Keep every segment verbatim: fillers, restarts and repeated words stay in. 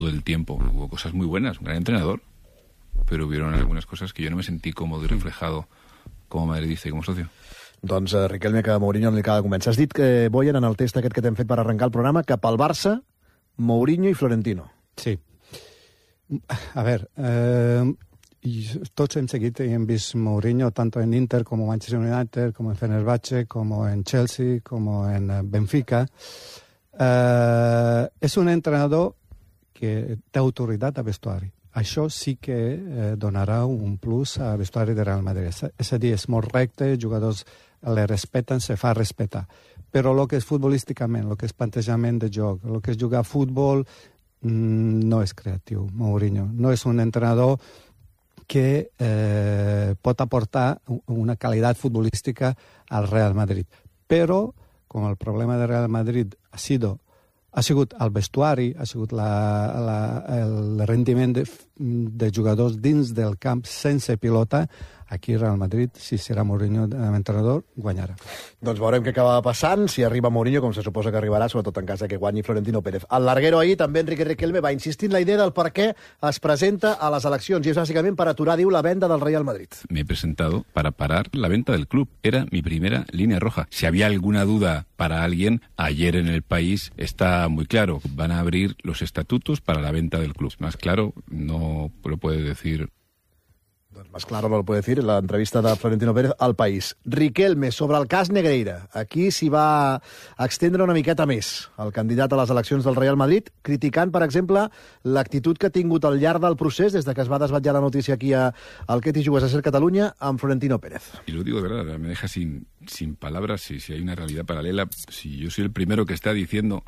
el tiempo. Hubo cosas muy buenas, un gran entrenador, pero hubieron algunas cosas que yo no me sentí cómodo y reflejado como madridista y como socio. Doncs, eh, Riquelme, que Mourinho no li acaba de convèncer. Has dit que, Boyan, en el test aquest que t'hem fet per arrencar el programa, que pel Barça, Mourinho i Florentino. Sí. A ver, eh, y todos hem seguit y hem vist Mourinho tanto en Inter como Manchester United, como en Fenerbahce, como en Chelsea, como en Benfica. Eh, és un entrenador que té autoritat a vestuari. Això sí que eh, donarà un plus a vestuari de Real Madrid. És a dir, és molt recte, els jugadors le respeten, se fa respetar. Però el que és futbolísticament, el que és plantejament de joc, el que és jugar a futbol, mmm, no és creatiu, Mourinho. No és un entrenador que eh, pot aportar una qualitat futbolística al Real Madrid. Però, com el problema del Real Madrid ha sido ha sigut el vestuari, ha sigut la, la, el rendiment de, de jugadors dins del camp sense pilota, aquí Real Madrid, si serà Mourinho entrenador, guanyarà. Doncs veurem què acaba passant, si arriba Mourinho, com se suposa que arribarà, sobretot en cas que guanyi Florentino Pérez. El larguero ahir, també Enrique Riquelme, va insistir en la idea del per què es presenta a les eleccions, i és bàsicament per aturar, diu, la venda del Real Madrid. Me he presentado para parar la venta del club. Era mi primera línea roja. Si había alguna duda para alguien, ayer en El País está muy claro. Van a abrir los estatutos para la venta del club. Más claro, no lo puede decir. Doncs més clar no lo puede decir l'entrevista de Florentino Pérez al País. Riquelme, sobre el cas Negreira. Aquí s'hi va extendre una miqueta més el candidat a les eleccions del Real Madrid, criticant, per exemple, l'actitud que ha tingut al llarg del procés, des de que es va desvetllar la notícia aquí a, al Que t'hi jugues a ser Catalunya, amb Florentino Pérez. Y lo digo de verdad, me deja sin, sin palabras si, si hay una realidad paralela. Si yo soy el primero que está diciendo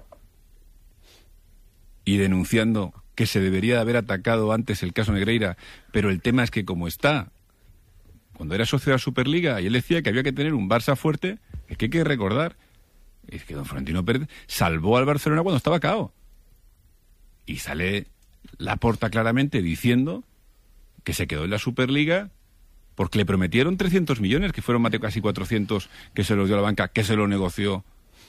y denunciando que se debería haber atacado antes el caso Negreira, pero el tema es que como está, cuando era socio de la Superliga, y él decía que había que tener un Barça fuerte, es que hay que recordar, es que don Florentino Pérez salvó al Barcelona cuando estaba cao. Y sale Laporta claramente diciendo que se quedó en la Superliga porque le prometieron trescientos millones, que fueron más de casi cuatrocientos, que se los dio la banca, que se lo negoció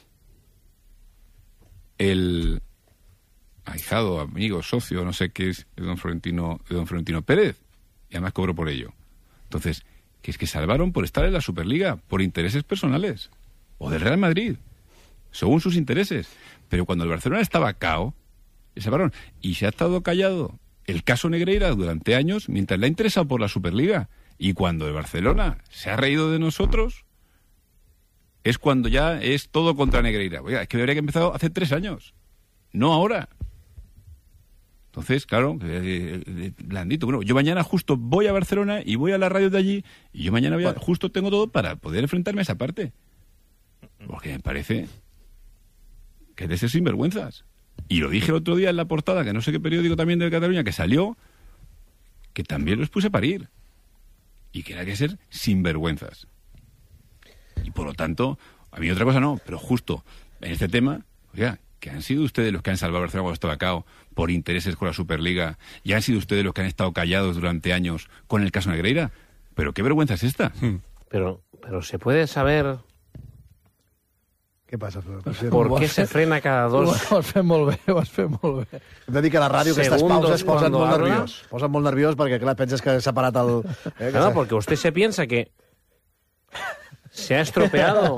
el ahijado, amigo, socio, no sé qué es, de don Florentino, de don Florentino Pérez, y además cobró por ello. Entonces, que es que salvaron por estar en la Superliga, por intereses personales, o del Real Madrid, según sus intereses. Pero cuando el Barcelona estaba cao, le salvaron. Y se ha estado callado el caso Negreira durante años, mientras le ha interesado por la Superliga. Y cuando el Barcelona se ha reído de nosotros, es cuando ya es todo contra Negreira. Oiga, es que debería que haber empezado hace tres años, no ahora. Entonces, claro, eh, eh, blandito. Bueno, yo mañana justo voy a Barcelona y voy a la radio de allí, y yo mañana voy a, justo tengo todo para poder enfrentarme a esa parte. Porque me parece que es de ser sinvergüenzas. Y lo dije el otro día en la portada, que no sé qué periódico también de Cataluña, que salió, que también los puse a parir. Y que era que ser sinvergüenzas. Y por lo tanto, a mí otra cosa no, pero justo en este tema, oiga, que han sido ustedes los que han salvado a Barcelona cuando estaba cao por intereses con la Superliga, y han sido ustedes los que han estado callados durante años con el caso Negreira. Pero qué vergüenza es esta. Pero, pero se puede saber Què passa? por qué se frena cada dos Ho has fet molt bé, ho has fet molt bé. Hem de dir que a la ràdio aquestes segundos pauses posen cuando molt habla. nerviós. Posen molt nerviós perquè, clar, penses que s'ha parat el... Eh, que No, s'ha- porque usted se piensa que se ha estropeado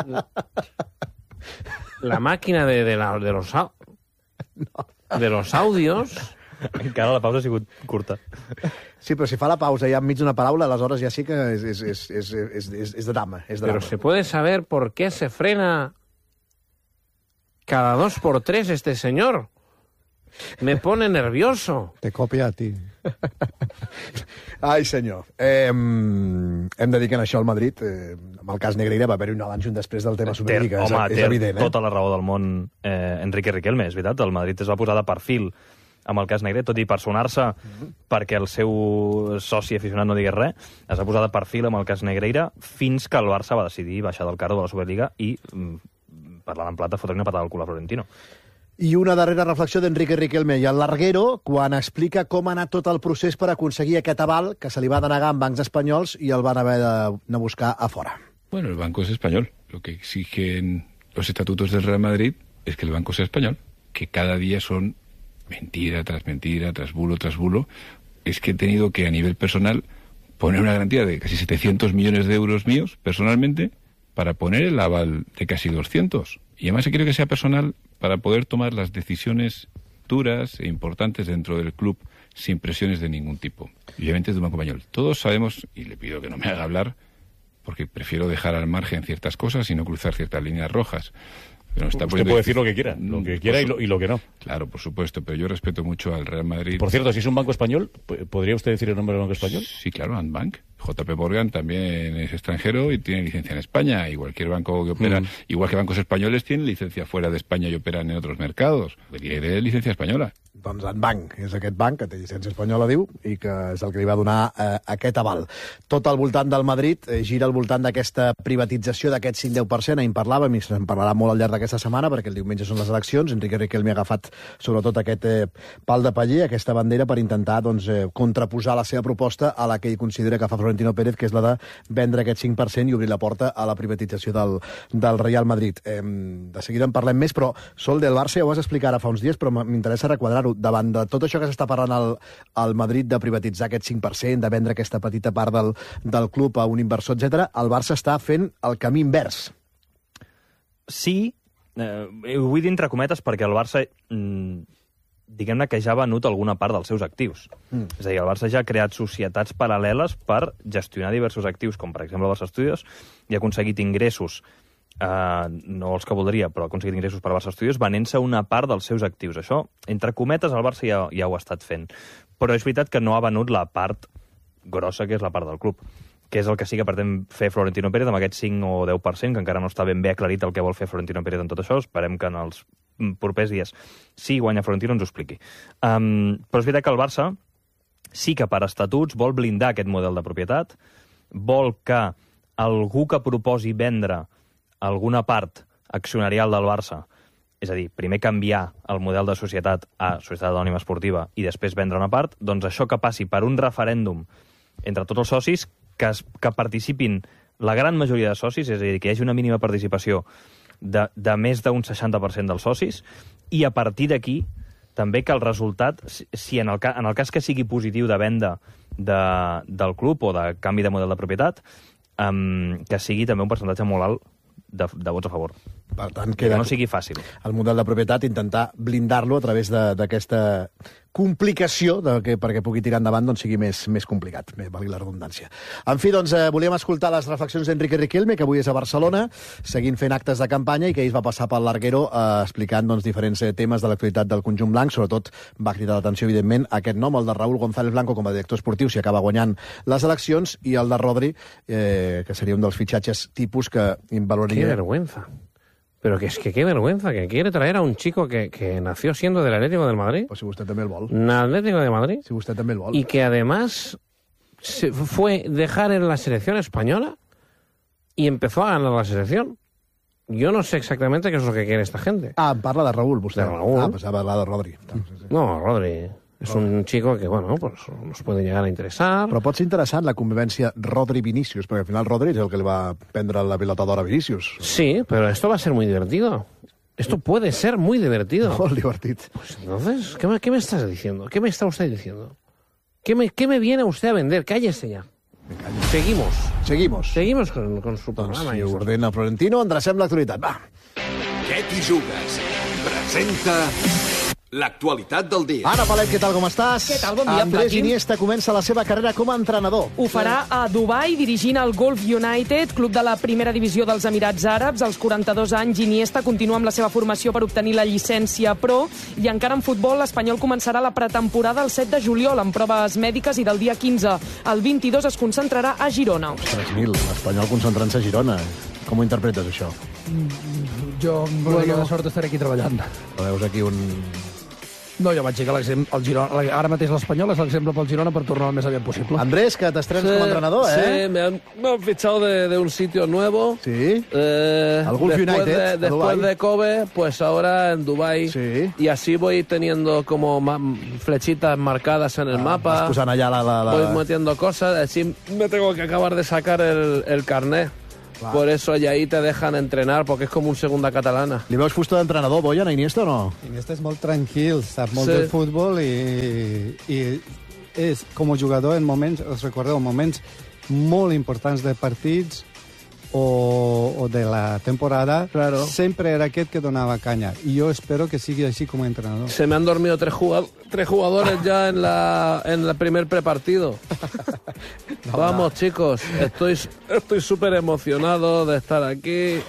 la máquina de, de, la, de, los, au- de los audios. Encara la pausa ha sigut curta. Sí, però si fa la pausa ja enmig d'una paraula, aleshores ja sí que és, és, és, és, és, és, és de drama. És de Pero drama. se puede saber por qué se frena cada dos por tres este señor. Me pone nervioso. Te copia a ti. Ai, senyor. Eh, hem de dir que en això al Madrid, eh, amb el cas Negreira, va haver-hi un abans i un després del tema Superliga. Home, és, té és evident, eh? tota la raó del món eh, Enrique Riquelme, és veritat. El Madrid es va posar de perfil amb el cas Negreira, tot i personar-se perquè el seu soci aficionat no digués res, es va posar de perfil amb el cas Negreira fins que el Barça va decidir baixar del carro de la Superliga i, mm, parlant en plata, fotre una patada al cul a Florentino. I una darrera reflexió d'Enrique Riquelme i el Larguero, quan explica com ha anat tot el procés per aconseguir aquest aval que se li va denegar amb bancs espanyols i el van haver d'anar a buscar a fora. Bueno, el banco es español. Lo que exigen los estatutos del Real Madrid es que el banco sea español, que cada día son mentira tras mentira, tras bulo, tras bulo, es que he tenido que, a nivel personal, poner una garantía de casi setecientos millones de euros míos, personalmente, para poner el aval de casi doscientos. Y además quiero que sea personal para poder tomar las decisiones duras e importantes dentro del club sin presiones de ningún tipo. Y obviamente de un Banco Español. Todos sabemos, y le pido que no me haga hablar, porque prefiero dejar al margen ciertas cosas y no cruzar ciertas líneas rojas. Pero está Usted puede decir lo que quiera, lo que quiera y lo, y lo que no. Claro, por supuesto, pero yo respeto mucho al Real Madrid. Por cierto, si es un banco español, ¿podría usted decir el nombre del banco español? Sí, claro, Antbank. J P Morgan también es extranjero y tiene licencia en España. Y cualquier banco que opera, mm. igual que bancos españoles, tienen licencia fuera de España y operan en otros mercados. Diré licencia española. Doncs Antbank és aquest banc que té llicència espanyola, diu, i que és el que li va donar eh, aquest aval. Tot al voltant del Madrid eh, gira al voltant d'aquesta privatització d'aquest cinc a deu per cent. Ahir en parlàvem i se'n parlarà molt al llarg d'aquesta setmana, perquè el diumenge són les eleccions. Enrique Riquelme ha agafat sobretot aquest eh, pal de paller, aquesta bandera, per intentar doncs, eh, contraposar la seva proposta a la que ell considera que fa Florentino Pérez, que és la de vendre aquest cinc per cent i obrir la porta a la privatització del, del Real Madrid. Eh, de seguida en parlem més, però Sol, del Barça ja ho vas explicar ara fa uns dies, però m'interessa requadrar-ho. Davant de tot això que s'està parlant al, al Madrid de privatitzar aquest cinc per cent, de vendre aquesta petita part del, del club a un inversor, etcètera, el Barça està fent el camí invers. Sí, eh, ho vull dir entre cometes perquè el Barça, mm, diguem-ne que ja ha venut alguna part dels seus actius. Mm. És a dir, el Barça ja ha creat societats paral·leles per gestionar diversos actius, com per exemple el Barça Studios, i ha aconseguit ingressos, eh, no els que voldria, però ha aconseguit ingressos per Barça Studios venent-se una part dels seus actius. Això, entre cometes, el Barça ja, ja ho ha estat fent. Però és veritat que no ha venut la part grossa, que és la part del club, que és el que sí que pretén fer Florentino Pérez amb aquest cinc o deu per cent, que encara no està ben bé aclarit el que vol fer Florentino Pérez en tot això. Esperem que en els propers dies, si guanya Florentino, ens ho expliqui. Um, però és veritat que el Barça sí que per estatuts vol blindar aquest model de propietat, vol que algú que proposi vendre alguna part accionarial del Barça, és a dir, primer canviar el model de societat a societat anònima esportiva i després vendre una part, doncs això que passi per un referèndum entre tots els socis, que, es, que participin la gran majoria de socis, és a dir, que hi hagi una mínima participació de, de més d'un seixanta per cent dels socis, i a partir d'aquí també que el resultat, si en el, ca, en el cas que sigui positiu de venda de, del club o de canvi de model de propietat, um, que sigui també un percentatge molt alt de, de vots a favor. Per tant, queda que no sigui fàcil. El model de propietat, intentar blindar-lo a través d'aquesta complicació de que, perquè pugui tirar endavant doncs, sigui més, més complicat, bé, valgui la redundància. En fi, doncs, eh, volíem escoltar les reflexions d'Enrique Riquelme, que avui és a Barcelona, seguint fent actes de campanya i que ahir va passar pel Larguero eh, explicant doncs, diferents eh, temes de l'actualitat del conjunt blanc. Sobretot va cridar l'atenció, evidentment, aquest nom, el de Raúl González Blanco com a director esportiu, si acaba guanyant les eleccions, i el de Rodri, eh, que seria un dels fitxatges tipus que valoraria... Qué vergüenza. Pero que es que qué vergüenza, que quiere traer a un chico que, que nació siendo del Atlético del Madrid. Pues si usted también el vol. Atlético de Madrid. Si usted también el vol. Y que además se fue dejar en la selección española y empezó a ganar la selección. Yo no sé exactamente qué es lo que quiere esta gente. Ah, parla de Raúl, vostè. De Raúl. Ah, pues ha parlat de Rodri. Sí, sí. No, Rodri. Es un chico que, bueno, pues nos puede llegar a interesar. Però pot ser interessant la convivència Rodri-Vinícius, perquè al final Rodri és el que li va prendre la pilota d'or a Vinícius. Sí, pero esto va a ser muy divertido. Esto puede ser muy divertido. Molt divertit. Pues entonces, ¿qué me, qué me estás diciendo? ¿Qué me está usted diciendo? ¿Qué me, qué me viene usted a vender? Cállese ya. Seguimos. Seguimos. Seguimos con, con su Doncs programa. si ho ordena Florentino, endrecem l'actualitat. Va. Què t'hi jugues? Presenta l'actualitat del dia. Anna Palet, què tal, com estàs? Què tal, bon dia, Andrés Plati. Iniesta comença la seva carrera com a entrenador. Ho farà a Dubai, dirigint el Gulf United, club de la primera divisió dels Emirats Àrabs. Als quaranta-dos anys, Iniesta continua amb la seva formació per obtenir la llicència pro, i encara en futbol, l'Espanyol començarà la pretemporada el set de juliol amb proves mèdiques, i del dia quinze al vint-i-dos es concentrarà a Girona. tres mil, l'Espanyol concentrant-se a Girona. Com ho interpretes, això? Jo, bueno, de sort estaré aquí treballant. No veus aquí un... No, jo vaig dir que l'exemple, el Girona, ara mateix l'Espanyol és l'exemple pel Girona per tornar el més aviat possible. Andrés, que t'estrenes Sí, como entrenador, ¿eh? Sí, me han, me han fichado de, de un sitio nuevo. Sí. Eh, Al Gulf después United, de, a después Dubái. de Kobe, pues ahora en Dubái. Sí. Y así voy teniendo como ma- flechitas marcadas en el Ah, mapa. vas posant allà la... la, la... Voy metiendo cosas. Así me tengo que acabar de sacar el, el carnet Clar. Por eso allá ahí te dejan entrenar, porque es como un segunda catalana. Li veus fusta d'entrenador, Boyan, a Iniesta o no? Iniesta és molt tranquil, sap molt Sí. de futbol i, i és, com a jugador, en moments, us recordeu, en moments molt importants de partits o, o de la temporada, Claro. sempre era aquest que donava canya. I jo espero que sigui així com a entrenador. Se me han dormido tres, jugad- tres jugadores ya en la en el primer prepartido. Vamos, chicos, estoy estoy súper emocionado de estar aquí.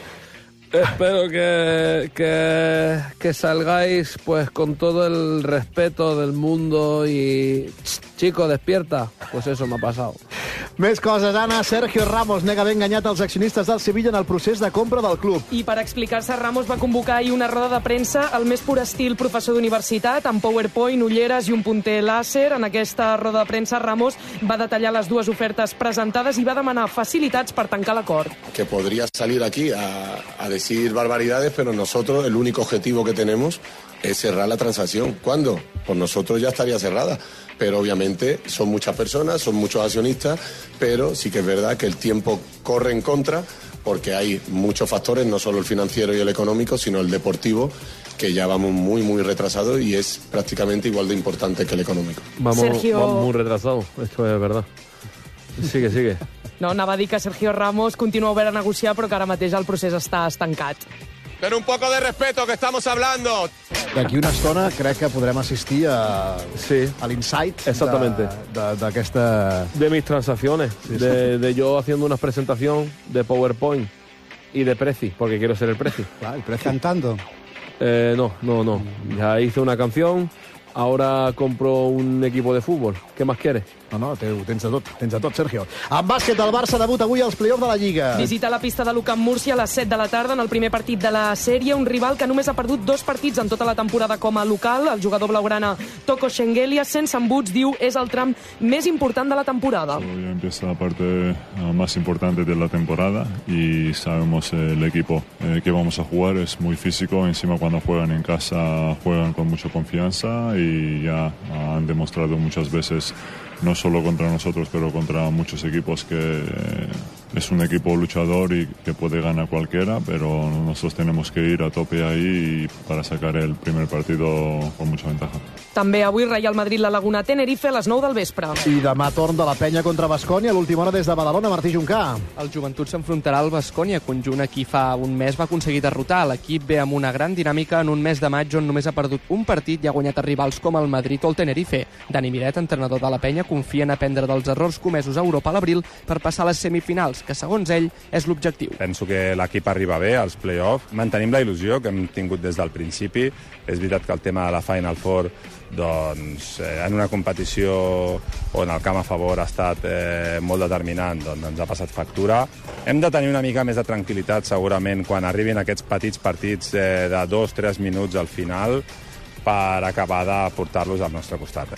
Espero que, que, que salgáis pues con todo el respeto del mundo y... Chico, despierta. Pues eso me ha pasado. Més coses, Anna. Sergio Ramos nega haver enganyat els accionistes del Sevilla en el procés de compra del club. I per explicar-se, Ramos va convocar ahir una roda de premsa al més pur estil professor d'universitat, amb PowerPoint, ulleres i un punter làser. En aquesta roda de premsa, Ramos va detallar les dues ofertes presentades i va demanar facilitats per tancar l'acord. Que podría salir aquí a, a decir barbaridades, pero nosotros el único objetivo que tenemos es cerrar la transacción. ¿Cuándo? Pues nosotros ya estaría cerrada. Pero obviamente son muchas personas, son muchos accionistas, pero sí que es verdad que el tiempo corre en contra porque hay muchos factores, no solo el financiero y el económico, sino el deportivo, que ya vamos muy, muy retrasados y es prácticamente igual de importante que el económico. Vamos, Sergio- vamos muy retrasados, esto es verdad. Sigue, sigue. No, anava a dir que Sergio Ramos continua obert a negociar, però que ara mateix el procés està estancat. Pero un poco de respeto, que estamos hablando. D'aquí una estona crec que podrem assistir a, Sí. a l'insight Exactamente. de- de- d'aquesta... De mis transacciones, de, de yo haciendo una presentación de PowerPoint y de Prezi, porque quiero ser el Prezi. Clar, el precio. Cantando. Eh, no, no, no. Ya hice una canción, ahora compro un equipo de fútbol. ¿Qué más quieres? No, no, té, tens de tot, tens de tot, Sergio. En bàsquet, el Barça debut avui als play-offs de la Lliga. Visita la pista de l'U Camp Múrcia a les set de la tarda en el primer partit de la sèrie, un rival que només ha perdut dos partits en tota la temporada com a local. El jugador blaugrana Toko Shengelia, sense embuts, diu és el tram més important de la temporada. Hoy empieza la parte uh, más importante de la temporada y sabemos eh, el equipo eh, que vamos a jugar es muy físico, encima cuando juegan en casa juegan con mucha confianza y ya uh, han demostrado muchas veces, no solo contra nosotros, pero contra muchos equipos, que eh, es un equipo luchador y que puede ganar cualquiera, pero nosotros tenemos que ir a tope ahí para sacar el primer partido con mucha ventaja. També avui Real Madrid, la Laguna, Tenerife a les nou del vespre. I demà torn de la penya contra Baskonia, a l'última hora des de Badalona, Martí Juncà. El Joventut s'enfrontarà al Baskonia, conjunt a qui fa un mes va aconseguir derrotar. L'equip ve amb una gran dinàmica en un mes de maig on només ha perdut un partit i ha guanyat a rivals com el Madrid o el Tenerife. Dani Miret, entrenador de la penya, confia en aprendre dels errors comesos a Europa a l'abril per passar a les semifinals, que segons ell és l'objectiu. Penso que l'equip arriba bé als play-off. Mantenim la il·lusió que hem tingut des del principi. És veritat que el tema de la Final Four, doncs, eh, en una competició on el camp a favor ha estat eh, molt determinant, doncs ens ha passat factura. Hem de tenir una mica més de tranquil·litat segurament quan arribin aquests petits partits eh, de dos o tres minuts al final per acabar de portar-los al nostre costat.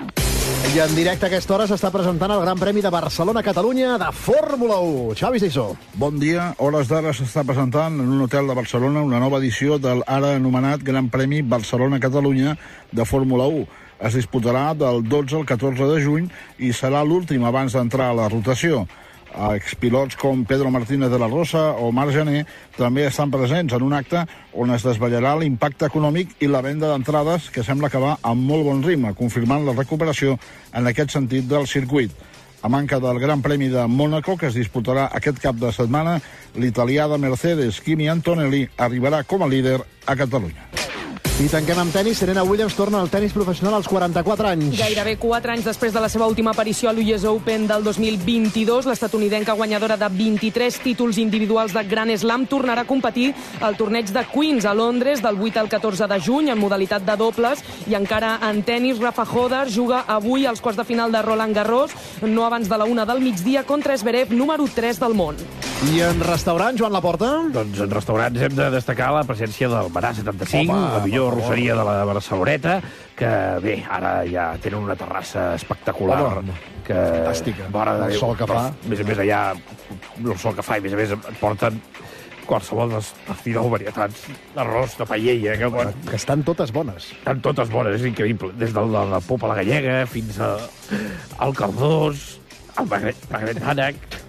I en directe a aquesta hora s'està presentant el Gran Premi de Barcelona-Catalunya de Fórmula u. Xavi Sissó. Bon dia. A hores d'ara s'està presentant en un hotel de Barcelona una nova edició del ara anomenat Gran Premi Barcelona-Catalunya de Fórmula u. Es disputarà del dotze al catorze de juny i serà l'últim abans d'entrar a la rotació. Expilots com Pedro Martínez de la Rosa o Marc Jané també estan presents en un acte on es desvetllarà l'impacte econòmic i la venda d'entrades, que sembla que va amb molt bon ritme, confirmant la recuperació en aquest sentit del circuit. A manca del Gran Premi de Mònaco, que es disputarà aquest cap de setmana, l'italià de Mercedes, Kimi Antonelli, arribarà com a líder a Catalunya. I tanquem amb tenis. Serena Williams torna al tenis professional als quaranta-quatre anys. Gairebé quatre anys després de la seva última aparició a l'U S Open del dos mil vint-i-dos, l'estatunidenca guanyadora de vint-i-tres títols individuals de Grand Slam tornarà a competir al torneig de Queens a Londres del vuit al catorze de juny en modalitat de dobles. I encara en tenis, Rafa Hodar juga avui als quarts de final de Roland Garros, no abans de la una del migdia, contra Zverev, número tres del món. I en restaurant, Joan Laporta? Doncs en restaurants hem de destacar la presència del Barà setanta-cinc, Home, la millor per favor. arrosseria de la Barceloneta, que bé, ara ja tenen una terrassa espectacular. Home, que, fantàstica. Mare de El Déu, sol que però, fa. A més a més, allà, el sol que fa, i a més a més et porten qualsevol dels dinou varietats d'arròs, de paella, que, quan, Que estan totes bones. estan totes bones, és increïble. Des de la, la popa a la gallega fins a, al cardós, el magret, magret ànec.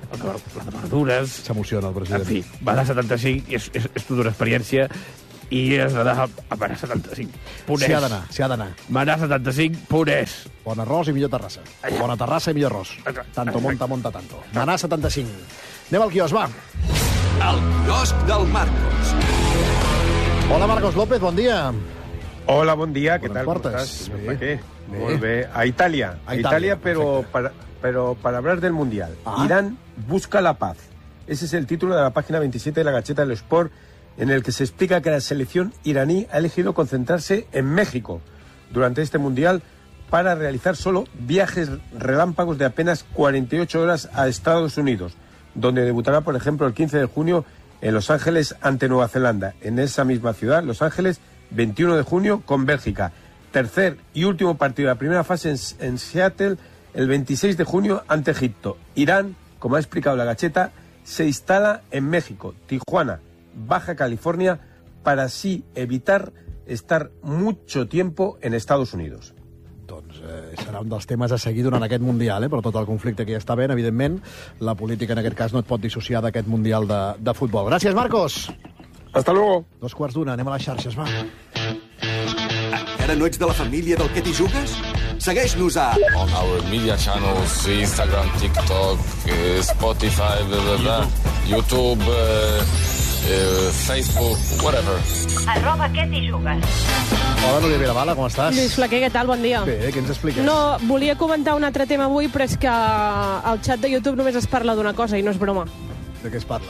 la de verdures... S'emociona el president. En fi, va anar a setanta-cinc i és, és, és tota una experiència i has d'anar a anar a setanta-cinc. Ponès. S'hi ha d'anar, s'hi ha d'anar. Va anar a setanta-cinc, Ponès. Bon arròs i millor terrassa. Bona terrassa i millor arròs. Tanto monta, monta tanto. Manar setanta-cinc. Anem al quiosc, va. El quiosc del Marcos. Hola, Marcos López, bon dia. Hola, bon dia, ¿qué Buenas tal? ¿Cómo portas. estás? Bien. ¿Para qué? Bien. Muy bien. A Italia. A A Italia, Italia, pero para, pero para hablar del Mundial. Ah. Irán busca la paz. Ese es el título de la página veintisiete de la Gaceta del Sport, en el que se explica que la selección iraní ha elegido concentrarse en México durante este Mundial para realizar solo viajes relámpagos de apenas cuarenta y ocho horas a Estados Unidos, donde debutará, por ejemplo, el quince de junio en Los Ángeles ante Nueva Zelanda. En esa misma ciudad, Los Ángeles, veintiuno de junio con Bélgica. Tercer y último partido de la primera fase en, en Seattle, el veintiséis de junio ante Egipto. Irán, como ha explicado la Gacheta, se instala en México, Tijuana, Baja California, para así evitar estar mucho tiempo en Estados Unidos. Doncs eh, serà un dels temes a seguir durant aquest Mundial, eh? Però tot el conflicte que hi està havent, evidentment, la política en aquest cas no et pot dissociar d'aquest Mundial de, de futbol. Gràcies, Marcos. Hasta luego. Dos quarts d'una, anem a les xarxes, va. Encara no ets de la família del Què t'hi jugues? Segueix-nos a... On our media channels, Instagram, TikTok, uh, Spotify, blah, blah, blah, YouTube, uh, uh, Facebook, whatever. Arroba Què t'hi jugues. Hola, Núria Vilavala, com estàs? Lluís Flaquer, què tal? Bon dia. Bé, què ens expliques? No, volia comentar un altre tema avui, però és que al xat de YouTube només es parla d'una cosa, i no és broma. De què es parla?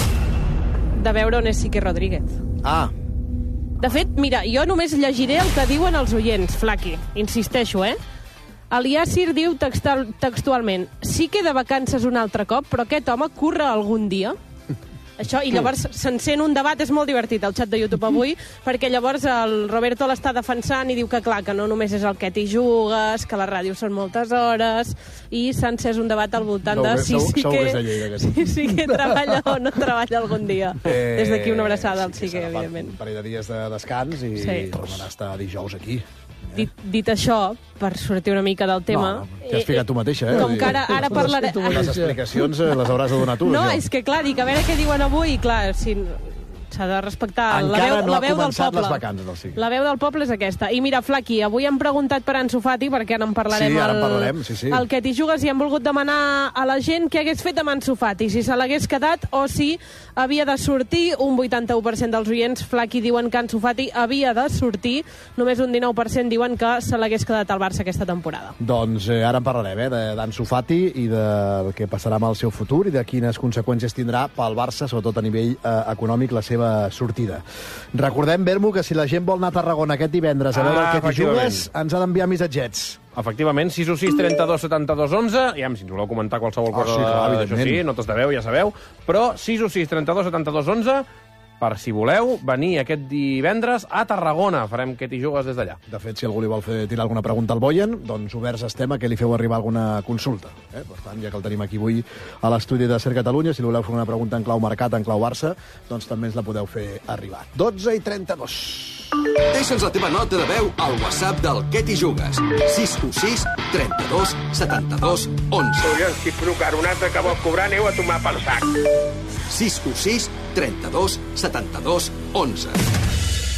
De veure on és Sique Rodríguez. Ah. De fet, mira, jo només llegiré el que diuen els oients, Flaqui. Insisteixo, eh? El Yacir diu textual, textualment: sí que de vacances un altre cop, però aquest home curra algun dia? Això, i llavors s'encén un debat, és molt divertit el xat de YouTube avui, perquè llavors el Roberto l'està defensant i diu que clar, que no només és el que t'hi jugues, que la ràdio són moltes hores, i s'ha encès un debat al voltant de si sí que, si, si que treballa o no treballa algun dia. Eh, Des d'aquí una abraçada al sí, Sique, sí, evidentment. Un parell de dies de descans i Sí. tornarà a estar dijous aquí. Dit, dit això, per sortir una mica del tema... No, no, t'hi has explicat tu mateixa, eh? Com que ara, ara parlaré... Les explicacions eh, les hauràs de donar tu. No, això. és que clar, dic, a veure què diuen avui, clar, si... s'ha de respectar la Encara veu, no la ha veu del començat poble. les vacances, del Sique. La veu del poble és aquesta. I mira, Flaqui, avui hem preguntat per Ansu Fati, perquè ara en parlarem. Sí, ara en el, parlarem, sí, sí. El que t'hi jugues, i hem volgut demanar a la gent què hagués fet amb Ansu Fati, si se l'hagués quedat o si havia de sortir. Un vuitanta-u per cent dels oients, Flaqui, diuen que Ansu Fati havia de sortir. Només un dinou per cent diuen que se l'hagués quedat al Barça aquesta temporada. Doncs eh, ara en parlarem, eh, d'Ansu Fati i del que passarà amb el seu futur i de quines conseqüències tindrà pel Barça, sobretot a nivell eh, econòmic, la seva sortida. Recordem, Bermo, que si la gent vol anar a Tarragona aquest divendres a veure Ah, el que t'hi efectivament. jugues, ens ha d'enviar missatgets. Efectivament, sis u sis, trenta-dos, setanta-dos, onze. Ja, si ens voleu comentar qualsevol Ah, cosa, sí, clar, això evidentment. sí, notes de veu, ja sabeu. Però sis u sis, trenta-dos, setanta-dos, onze, per si voleu venir aquest divendres a Tarragona. Farem que t'hi jugues des d'allà. De fet, si algú li vol fer tirar alguna pregunta al Boyen, doncs oberts estem a que li feu arribar alguna consulta. Eh? Per tant, ja que el tenim aquí avui a l'estudi de Ser Catalunya, si li voleu fer una pregunta en clau mercat, en clau Barça, doncs també ens la podeu fer arribar. dotze i trenta-dos. Deixa'ns la teva nota de veu al WhatsApp del Què t'hi jugues. sis u sis, trenta-dos, setanta-dos, onze. Collons, quin procaronat que vols cobrar, aneu a tomar pel sac. sis u sis, trenta-dos, setanta-dos, onze.